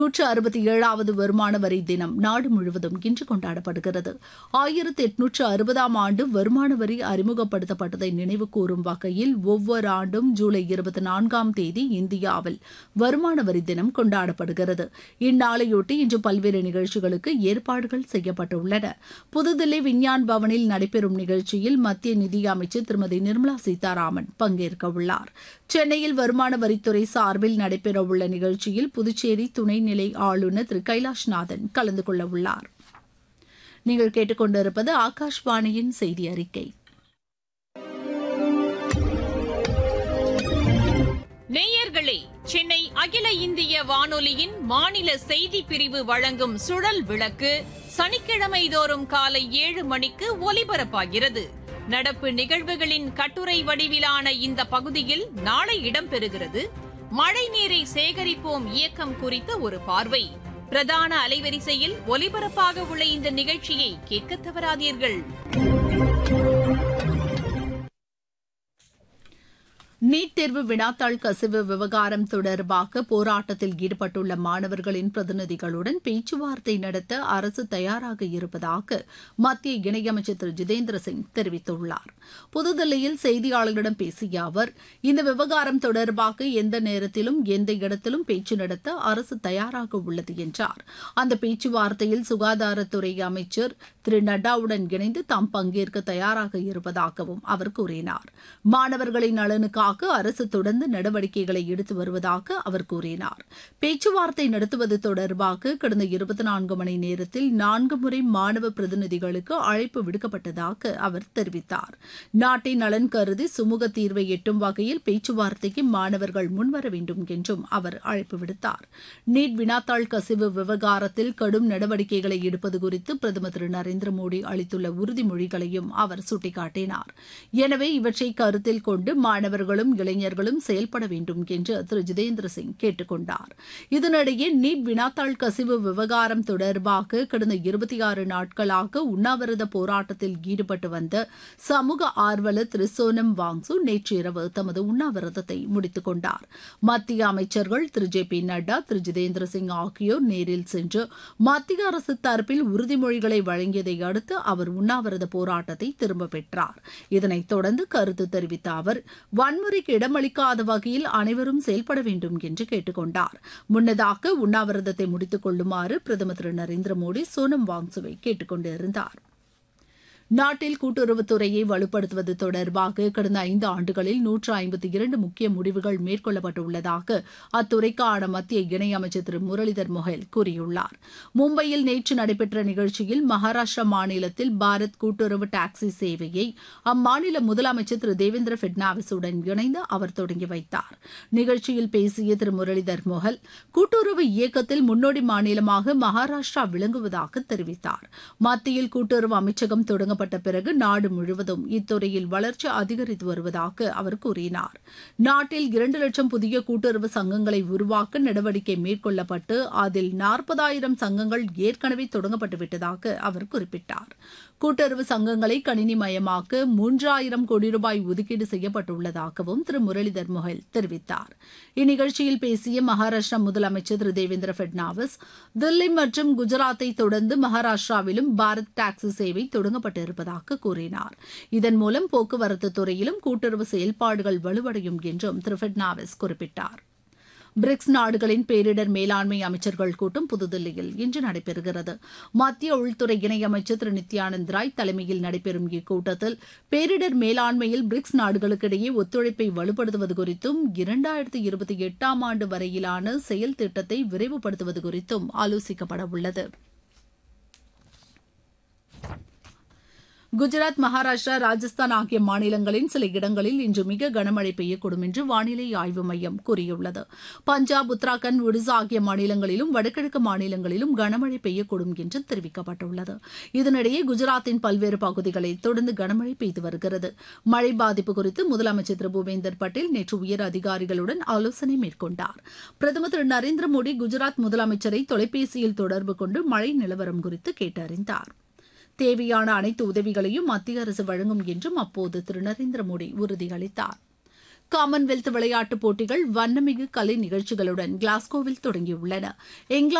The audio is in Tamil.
167வது வருமான வரி தினம் நாடு முழுவதும் இன்று கொண்டாடப்படுகிறது. 1860ஆம் ஆண்டு வருமான வரி அறிமுகப்படுத்தப்பட்டதை நினைவு கூறும் வகையில் ஒவ்வொரு ஆண்டும் ஜூலை 24ஆம் தேதி இந்தியாவில் வருமான வரி தினம் கொண்டாடப்படுகிறது. இந்நாளையொட்டி இன்று பல்வேறு நிகழ்ச்சிகளுக்கு ஏற்பாடுகள் செய்யப்பட்டுள்ளன. புதுதில்லி விஞ்ஞான் பவனில் நடைபெறும் நிகழ்ச்சியில் மத்திய நிதியமைச்சர் திருமதி நிர்மலா சீதாராமன் பங்கேற்க உள்ளார். சென்னையில் வருமான வரித்துறை சார்பில் நடைபெறவுள்ள நிகழ்ச்சியில் புதுச்சேரி துணைநிலை ஆளுநர் திரு கைலாஷ்நாதன் கலந்து கொள்ள உள்ளார். நீங்கள் கேட்டுக்கொண்டிருப்பது ஆகாஷ்வாணியின் செய்தி அறிக்கை. நேயர்களே, சென்னை அகில இந்திய வானொலியின் மாநில செய்திப் பிரிவு வழங்கும் சுழல் விளக்கு சனிக்கிழமை தோறும் காலை 7 மணிக்கு ஒலிபரப்பாகிறது. நடப்பு நிகழ்வுகளின் கட்டுரை வடிவிலான இந்த பகுதியில் நாளை இடம்பெறுகிறது. மழை நீரை சேகரிப்போம் இயக்கம் குறித்த ஒரு பார்வை. பிரதான அலைவரிசையில் ஒலிபரப்பாக உள்ள இந்த நிகழ்ச்சியை கேட்க தவறாதீர்கள். நீட் தேர்வு வினாத்தாள் கசிவு விவகாரம் தொடர்பாக போராட்டத்தில் ஈடுபட்டுள்ள மாணவர்களின் பிரதிநிதிகளுடன் பேச்சுவார்த்தை நடத்த அரசு தயாராக இருப்பதாக மத்திய இணையமைச்சர் திரு ஜிதேந்திர சிங் தெரிவித்துள்ளார். புதுதில்லியில் செய்தியாளர்களிடம் பேசிய அவர், இந்த விவகாரம் தொடர்பாக எந்த நேரத்திலும் எந்த இடத்திலும் பேச்சு நடத்த அரசு தயாராக உள்ளது என்றார். அந்த பேச்சுவார்த்தையில் சுகாதாரத்துறை அமைச்சர் திரு நட்டாவுடன் இணைந்து தாம் பங்கேற்க தயாராக இருப்பதாகவும் அவர் கூறினார். மாணவர்களின் நலனுக்காக அரசு தொடர்ந்து நடவடிக்கைகளை எடுத்து வருவதாக அவர் கூறினார். பேச்சுவார்த்தை நடத்துவது தொடர்பாக கடந்த 24 மணி நேரத்தில் 4 முறை மாணவ பிரதிநிதிகளுக்கு அழைப்பு விடுக்கப்பட்டதாக அவர் தெரிவித்தார். நாட்டின் நலன் கருதி சுமூக தீர்வை எட்டும் வகையில் பேச்சுவார்த்தைக்கு மாணவர்கள் முன்வர வேண்டும் என்றும் அவர் அழைப்பு விடுத்தார். நீட் வினாத்தாள் கசிவு விவகாரத்தில் கடும் நடவடிக்கைகளை எடுப்பது குறித்து பிரதமர் திரு நரேந்திர மோடி அளித்துள்ள உறுதிமொழிகளையும் அவர் சுட்டிக்காட்டினார். எனவே இவற்றை கருத்தில் கொண்டு மாணவர்களும் இளைஞர்களும் செயல்பட வேண்டும் என்று திரு ஜிதேந்திர சிங் கேட்டுக் கொண்டார். இதனிடையே நீட் வினாத்தாள் கசிவு விவகாரம் தொடர்பாக கடந்த 26 நாட்களாக உண்ணாவிரத போராட்டத்தில் ஈடுபட்டு வந்த சமூக ஆர்வலர் திரு சோனம் வாங்சு நேற்று இரவு தமது உண்ணாவிரதத்தை முடித்துக் கொண்டார். மத்திய அமைச்சர்கள் திரு ஜே பி நட்டா, திரு ஜிதேந்திர சிங் ஆகியோர் நேரில் சென்று மத்திய அரசு தரப்பில் உறுதிமொழிகளை வழங்கியதை அடுத்து அவர் உண்ணாவிரத போராட்டத்தை திரும்பப் பெற்றார். இதனைத் தொடர்ந்து கருத்து தெரிவித்த அவர், வன்முறைக்கு இடமளிக்காத வகையில் அனைவரும் செயல்பட வேண்டும் என்று கேட்டுக் கொண்டார். முன்னதாக உண்ணாவிரதத்தை முடித்துக் கொள்ளுமாறு பிரதமர் திரு நரேந்திர மோடி சோனம் வாங்சுவை கேட்டுக் கொண்டிருந்தார். நாட்டில் கூட்டுறவுத்துறையை வலுப்படுத்துவது தொடர்பாக கடந்த 5 ஆண்டுகளில் 152 முக்கிய முடிவுகள் மேற்கொள்ளப்பட்டுள்ளதாக அத்துறைக்கான மத்திய இணையமைச்சர் திரு முரளிதர் மொஹல் கூறியுள்ளார். மும்பையில் நேற்று நடைபெற்ற நிகழ்ச்சியில் மகாராஷ்டிரா மாநிலத்தில் பாரத் கூட்டுறவு டாக்ஸி சேவையை அம்மாநில முதலமைச்சர் திரு தேவேந்திர பட்னாவிஸுடன் இணைந்து அவர் தொடங்கி வைத்தார். நிகழ்ச்சியில் பேசிய திரு முரளிதர் மொஹல், கூட்டுறவு இயக்கத்தில் முன்னோடி மாநிலமாக மகாராஷ்டிரா விளங்குவதாக தெரிவித்தார். மத்தியில் கூட்டுறவு அமைச்சகம் தொடங்க பிறகு நாடு முழுவதும் இத்துறையில் வளர்ச்சி அதிகரித்து வருவதாக அவர் கூறினார். நாட்டில் 2 லட்சம் புதிய கூட்டுறவு சங்கங்களை உருவாக்க நடவடிக்கை மேற்கொள்ளப்பட்டு அதில் 40,000 சங்கங்கள் ஏற்கனவே தொடங்கப்பட்டுவிட்டதாக அவர் குறிப்பிட்டார். கூட்டுறவு சங்கங்களை கணினிமயமாக்க 3,000 கோடி ரூபாய் ஒதுக்கீடு செய்யப்பட்டுள்ளதாகவும் திரு முரளிதர் மொஹல் தெரிவித்தார். இந்நிகழ்ச்சியில் பேசிய மகாராஷ்டிரா முதலமைச்சர் திரு தேவேந்திர பட்னாவிஸ், தில்லி மற்றும் குஜராத்தை தொடர்ந்து மகாராஷ்டிராவிலும் பாரத் டாக்ஸி சேவை தொடங்கப்பட்டிருப்பதாக கூறினார். இதன் மூலம் போக்குவரத்து துறையிலும் கூட்டுறவு செயல்பாடுகள் வலுவடையும் என்றும் திரு பட்னாவிஸ் குறிப்பிட்டார். பிரிக்ஸ் நாடுகளின் பேரிடர் மேலாண்மை அமைச்சர்கள் கூட்டம் புதுதில்லியில் இன்று நடைபெறுகிறது. மத்திய உள்துறை இணையமைச்சர் திரு நித்யானந்த் ராய் தலைமையில் நடைபெறும் இக்கூட்டத்தில் பேரிடர் மேலாண்மையில் பிரிக்ஸ் நாடுகளுக்கிடையே ஒத்துழைப்பை வலுப்படுத்துவது குறித்தும் 2028ஆம் ஆண்டு வரையிலான செயல் திட்டத்தை விரைவுபடுத்துவது குறித்தும் ஆலோசிக்கப்பட உள்ளது. குஜராத், மகாராஷ்டிரா, ராஜஸ்தான் ஆகிய மாநிலங்களின் சில இடங்களில் இன்று மிக கனமழை பெய்யக்கூடும் என்று வானிலை ஆய்வு மையம் கூறியுள்ளது. பஞ்சாப், உத்தராகண்ட், ஒடிசா ஆகிய மாநிலங்களிலும் வடகிழக்கு மாநிலங்களிலும் கனமழை பெய்யக்கூடும் என்று தெரிவிக்கப்பட்டுள்ளது. இதனிடையே குஜராத்தின் பல்வேறு பகுதிகளில் தொடர்ந்து கனமழை பெய்து வருகிறது. மழை பாதிப்பு குறித்து முதலமைச்சர் திரு பூபேந்தர் பட்டேல் நேற்று உயர் அதிகாரிகளுடன் ஆலோசனை மேற்கொண்டார். பிரதமர் திரு நரேந்திர மோடி குஜராத் முதலமைச்சரை தொலைபேசியில் தொடர்பு கொண்டு மழை நிலவரம் குறித்து கேட்டறிந்தார். தேவையான அனைத்து உதவிகளையும் மத்திய அரசு வழங்கும் என்றும் அப்போது திரு நரேந்திர மோடி உறுதியளித்தார். காமன்வெல்த் விளையாட்டுப் போட்டிகள் வண்ணமிகு கலை நிகழ்ச்சிகளுடன் கிளாஸ்கோவில் தொடங்கியுள்ளன.